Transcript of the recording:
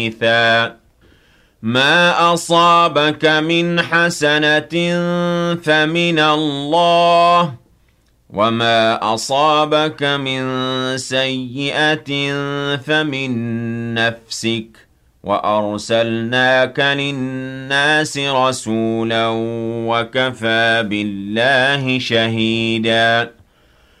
ما أصابك من حسنة فمن الله وما أصابك من سيئة فمن نفسك وأرسلناك للناس رسولا وكفى بالله شهيدا